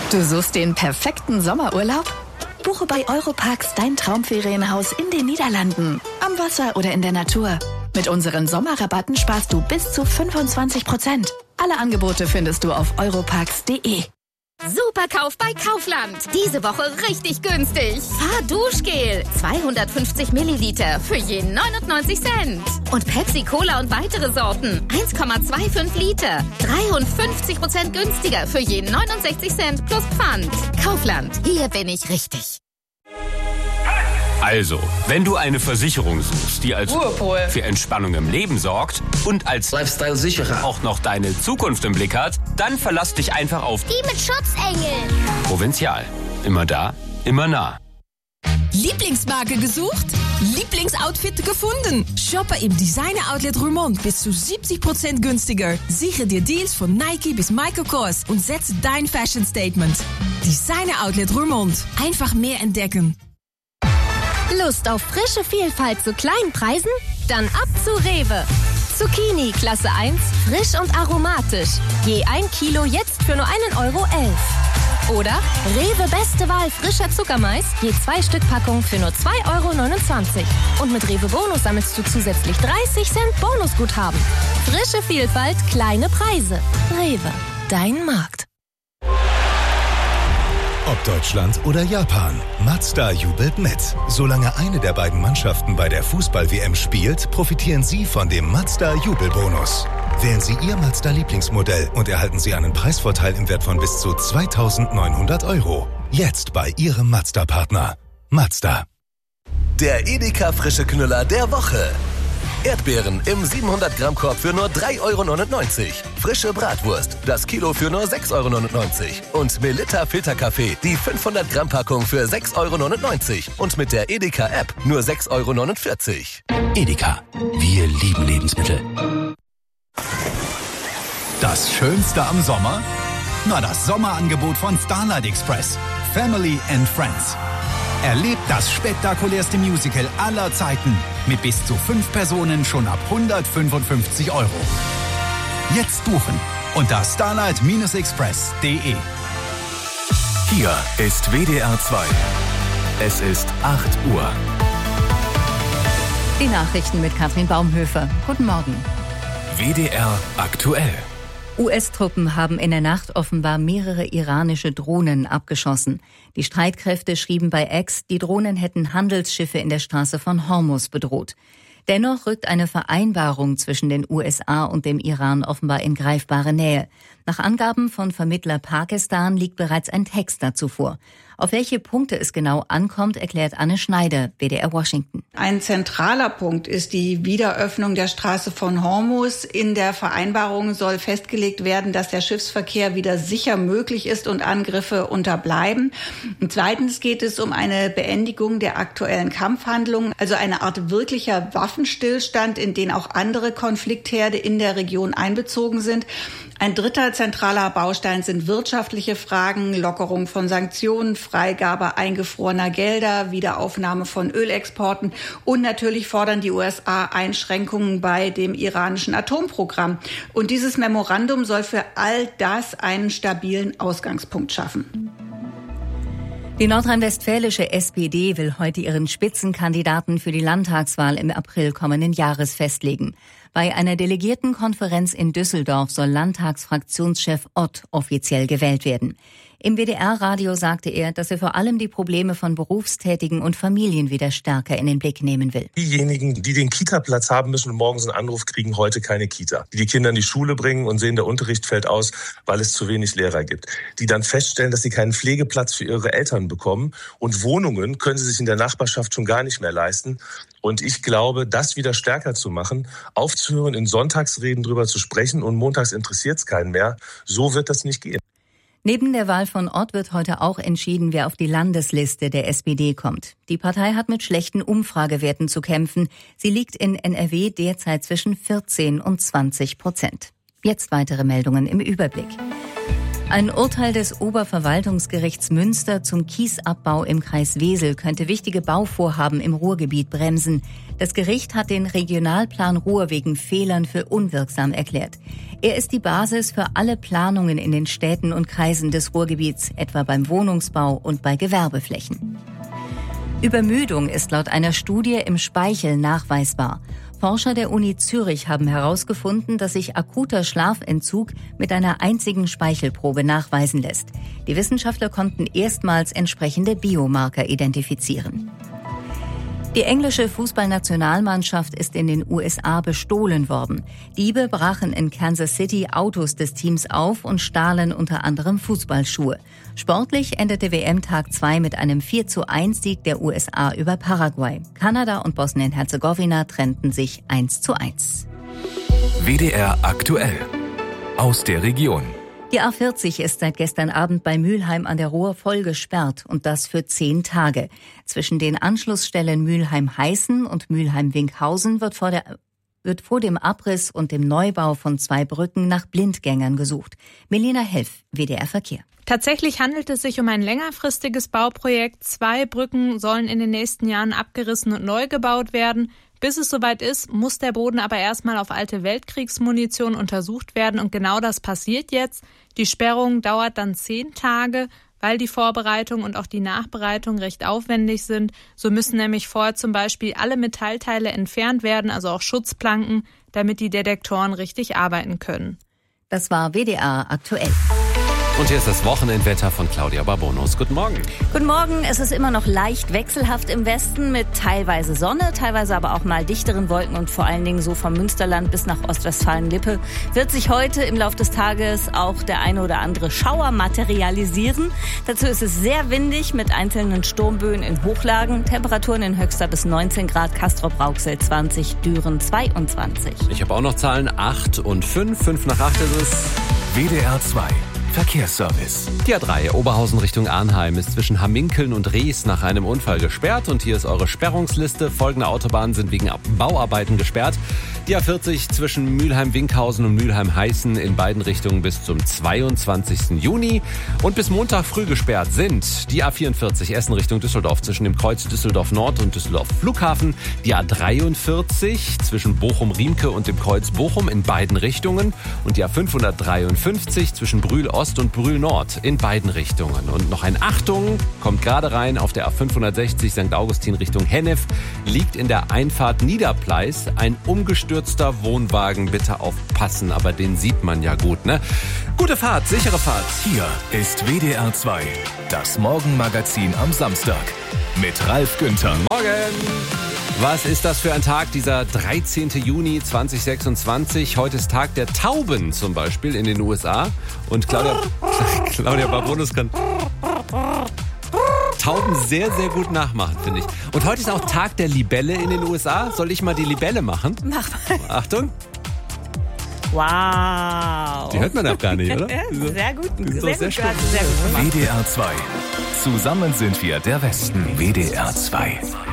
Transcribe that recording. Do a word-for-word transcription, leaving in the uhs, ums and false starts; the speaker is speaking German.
Du suchst den perfekten Sommerurlaub? Buche bei Europarks dein Traumferienhaus in den Niederlanden, am Wasser oder in der Natur. Mit unseren Sommerrabatten sparst du bis zu fünfundzwanzig Prozent. Alle Angebote findest du auf europarks punkt de. Superkauf bei Kaufland. Diese Woche richtig günstig. Fahrduschgel. zweihundertfünfzig Milliliter für je neunundneunzig Cent. Und Pepsi Cola und weitere Sorten. eins Komma fünfundzwanzig Liter. dreiundfünfzig Prozent günstiger für je neunundsechzig Cent plus Pfand. Kaufland. Hier bin ich richtig. Also, wenn du eine Versicherung suchst, die als Ruhepol für Entspannung im Leben sorgt und als Lifestyle-Sicherer auch noch deine Zukunft im Blick hat, dann verlass dich einfach auf die mit Schutzengel. Provinzial. Immer da, immer nah. Lieblingsmarke gesucht? Lieblingsoutfit gefunden? Shoppe im Designer-Outlet Roermond bis zu siebzig Prozent günstiger. Sichere dir Deals von Nike bis Michael Kors und setze dein Fashion-Statement. Designer-Outlet Roermond. Einfach mehr entdecken. Lust auf frische Vielfalt zu kleinen Preisen? Dann ab zu Rewe. Zucchini Klasse eins, frisch und aromatisch. Je ein Kilo jetzt für nur einen Euro elf. Oder Rewe Beste Wahl frischer Zuckermais, je zwei Stück Packung für nur zwei Euro neunundzwanzig. Und mit Rewe Bonus sammelst du zusätzlich dreißig Cent Bonusguthaben. Frische Vielfalt, kleine Preise. Rewe, dein Markt. Ob Deutschland oder Japan, Mazda jubelt mit. Solange eine der beiden Mannschaften bei der Fußball-W M spielt, profitieren Sie von dem Mazda-Jubelbonus. Wählen Sie Ihr Mazda-Lieblingsmodell und erhalten Sie einen Preisvorteil im Wert von bis zu zweitausendneunhundert Euro. Jetzt bei Ihrem Mazda-Partner. Mazda. Der Edeka frische Knüller der Woche. Erdbeeren im siebenhundert Gramm Korb für nur drei Euro neunundneunzig. Frische Bratwurst, das Kilo für nur sechs Euro neunundneunzig. Und Melitta Filterkaffee, die fünfhundert Gramm Packung für sechs Euro neunundneunzig. Und mit der Edeka App nur sechs Euro neunundvierzig. Edeka, wir lieben Lebensmittel. Das Schönste am Sommer? Na, das Sommerangebot von Starlight Express. Family and Friends. Erlebt das spektakulärste Musical aller Zeiten mit bis zu fünf Personen schon ab hundertfünfundfünfzig Euro. Jetzt buchen unter starlight Express punkt de. Hier ist W D R zwei. Es ist acht Uhr. Die Nachrichten mit Katrin Baumhöfer. Guten Morgen. W D R aktuell. U S-Truppen haben in der Nacht offenbar mehrere iranische Drohnen abgeschossen. Die Streitkräfte schrieben bei X, die Drohnen hätten Handelsschiffe in der Straße von Hormuz bedroht. Dennoch rückt eine Vereinbarung zwischen den U S A und dem Iran offenbar in greifbare Nähe. Nach Angaben von Vermittler Pakistan liegt bereits ein Text dazu vor. Auf welche Punkte es genau ankommt, erklärt Anne Schneider, W D R Washington. Ein zentraler Punkt ist die Wiederöffnung der Straße von Hormuz. In der Vereinbarung soll festgelegt werden, dass der Schiffsverkehr wieder sicher möglich ist und Angriffe unterbleiben. Und zweitens geht es um eine Beendigung der aktuellen Kampfhandlungen, also eine Art wirklicher Waffenstillstand, in den auch andere Konfliktherde in der Region einbezogen sind. Ein dritter zentraler Baustein sind wirtschaftliche Fragen, Lockerung von Sanktionen, Freigabe eingefrorener Gelder, Wiederaufnahme von Ölexporten und natürlich fordern die U S A Einschränkungen bei dem iranischen Atomprogramm. Und dieses Memorandum soll für all das einen stabilen Ausgangspunkt schaffen. Die nordrhein-westfälische S P D will heute ihren Spitzenkandidaten für die Landtagswahl im April kommenden Jahres festlegen. Bei einer Delegiertenkonferenz in Düsseldorf soll Landtagsfraktionschef Ott offiziell gewählt werden. Im W D R-Radio sagte er, dass er vor allem die Probleme von Berufstätigen und Familien wieder stärker in den Blick nehmen will. Diejenigen, die den Kita-Platz haben müssen und morgens einen Anruf kriegen, heute keine Kita. Die die Kinder in die Schule bringen und sehen, der Unterricht fällt aus, weil es zu wenig Lehrer gibt. Die dann feststellen, dass sie keinen Pflegeplatz für ihre Eltern bekommen. Und Wohnungen können sie sich in der Nachbarschaft schon gar nicht mehr leisten. Und ich glaube, das wieder stärker zu machen, aufzuhören, in Sonntagsreden drüber zu sprechen und montags interessiert es keinen mehr, so wird das nicht gehen. Neben der Wahl von Ott wird heute auch entschieden, wer auf die Landesliste der S P D kommt. Die Partei hat mit schlechten Umfragewerten zu kämpfen. Sie liegt in N R W derzeit zwischen vierzehn und zwanzig Prozent. Jetzt weitere Meldungen im Überblick. Ein Urteil des Oberverwaltungsgerichts Münster zum Kiesabbau im Kreis Wesel könnte wichtige Bauvorhaben im Ruhrgebiet bremsen. Das Gericht hat den Regionalplan Ruhr wegen Fehlern für unwirksam erklärt. Er ist die Basis für alle Planungen in den Städten und Kreisen des Ruhrgebiets, etwa beim Wohnungsbau und bei Gewerbeflächen. Übermüdung ist laut einer Studie im Speichel nachweisbar. Forscher der Uni Zürich haben herausgefunden, dass sich akuter Schlafentzug mit einer einzigen Speichelprobe nachweisen lässt. Die Wissenschaftler konnten erstmals entsprechende Biomarker identifizieren. Die englische Fußballnationalmannschaft ist in den U S A bestohlen worden. Diebe brachen in Kansas City Autos des Teams auf und stahlen unter anderem Fußballschuhe. Sportlich endete W M-Tag zwei mit einem vier zu eins Sieg der U S A über Paraguay. Kanada und Bosnien-Herzegowina trennten sich eins zu eins. W D R aktuell aus der Region. Die A vierzig ist seit gestern Abend bei Mülheim an der Ruhr voll gesperrt und das für zehn Tage. Zwischen den Anschlussstellen Mülheim-Heißen und Mülheim-Winkhausen wird vor der wird vor dem Abriss und dem Neubau von zwei Brücken nach Blindgängern gesucht. Melina Helf, W D R Verkehr. Tatsächlich handelt es sich um ein längerfristiges Bauprojekt. Zwei Brücken sollen in den nächsten Jahren abgerissen und neu gebaut werden. Bis es soweit ist, muss der Boden aber erstmal auf alte Weltkriegsmunition untersucht werden und genau das passiert jetzt. Die Sperrung dauert dann zehn Tage, weil die Vorbereitung und auch die Nachbereitung recht aufwendig sind. So müssen nämlich vorher zum Beispiel alle Metallteile entfernt werden, also auch Schutzplanken, damit die Detektoren richtig arbeiten können. Das war W D R aktuell. Und hier ist das Wochenendwetter von Claudia Barbonus. Guten Morgen. Guten Morgen. Es ist immer noch leicht wechselhaft im Westen mit teilweise Sonne, teilweise aber auch mal dichteren Wolken und vor allen Dingen so vom Münsterland bis nach Ostwestfalen-Lippe wird sich heute im Laufe des Tages auch der eine oder andere Schauer materialisieren. Dazu ist es sehr windig mit einzelnen Sturmböen in Hochlagen. Temperaturen in Höxter bis neunzehn Grad, Castrop-Rauxel zwanzig, Düren zweiundzwanzig. Ich habe auch noch Zahlen acht und fünf. fünf nach acht ist es. W D R zwei. Verkehrsservice. Die A drei Oberhausen Richtung Arnheim ist zwischen Hamminkeln und Rees nach einem Unfall gesperrt und hier ist eure Sperrungsliste. Folgende Autobahnen sind wegen Bauarbeiten gesperrt. Die A vierzig zwischen Mülheim-Winkhausen und Mülheim-Heißen in beiden Richtungen bis zum zweiundzwanzigsten Juni. Und bis Montag früh gesperrt sind die A vierundvierzig Essen Richtung Düsseldorf zwischen dem Kreuz Düsseldorf Nord und Düsseldorf Flughafen. Die A dreiundvierzig zwischen Bochum-Riemke und dem Kreuz Bochum in beiden Richtungen. Und die A fünfhundertdreiundfünfzig zwischen Brühl Ost und Brühl Nord in beiden Richtungen. Und noch ein Achtung, kommt gerade rein auf der A fünfhundertsechzig Sankt Augustin Richtung Hennef, liegt in der Einfahrt Niederpleis ein umgestürzter Wohnwagen. Bitte aufpassen, aber den sieht man ja gut, ne? Gute Fahrt, sichere Fahrt. Hier ist W D R zwei, das Morgenmagazin am Samstag mit Ralf Günther. Morgen! Was ist das für ein Tag, dieser dreizehnten Juni zweitausendsechsundzwanzig? Heute ist Tag der Tauben zum Beispiel in den U S A. Und Claudia, Claudia Barbonus kann Tauben sehr, sehr gut nachmachen, finde ich. Und heute ist auch Tag der Libelle in den U S A. Soll ich mal die Libelle machen? Mach mal. Achtung. Wow. Die hört man auch gar nicht, oder? Ja, sehr gut. Sehr, sehr, sehr, gut, sehr, sehr gut gemacht. W D R zwei. Zusammen sind wir der Westen. W D R zwei.